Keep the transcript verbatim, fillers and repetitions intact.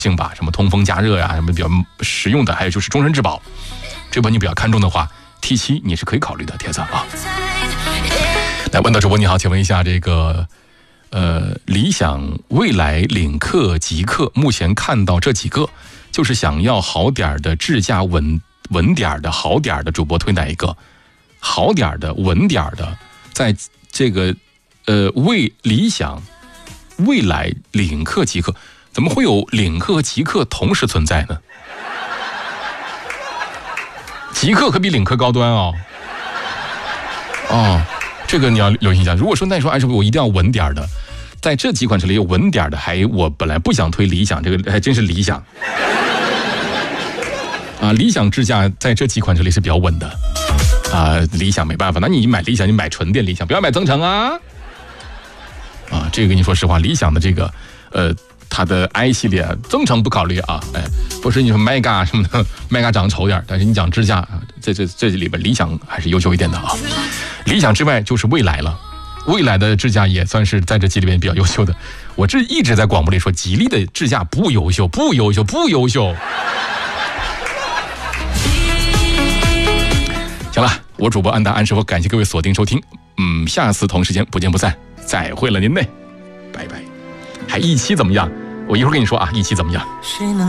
性吧，什么通风加热呀、啊，什么比较实用的，还有就是终身质保，这本你比较看重的话 ，T 七你是可以考虑的，铁子啊。来问到主播你好，请问一下这个。呃，理想、蔚来、领克、极客，目前看到这几个，就是想要好点的智驾稳稳点的好点的，主播推哪一个？好点的稳点的，在这个呃蔚理想、蔚来、领克、极客，怎么会有领克和极客同时存在呢？极客可比领克高端哦。哦。这个你要留意一下。如果说那你说，哎，是不是我一定要稳点的？在这几款车里有稳点的，还我本来不想推理想，这个还真是理想啊。理想智驾在这几款车里是比较稳的啊。理想没办法，那你买理想，你买纯电理想，不要买增程啊。啊，这个跟你说实话，理想的这个呃，它的 i 系列增程不考虑啊，哎，不是你说 Mega 什么的 ，Mega 长得丑点，但是你讲智驾啊，在这这里边理想还是优秀一点的啊。理想之外就是蔚来了，蔚来的智驾也算是在这几里面比较优秀的。我这一直在广播里说，吉利的智驾不优秀，不优秀，不优秀。行了，我主播安达安师傅，感谢各位锁定收听，嗯，下次同时间不见不散，再会了您嘞，拜拜。还一期怎么样？我一会儿跟你说啊，一期怎么样？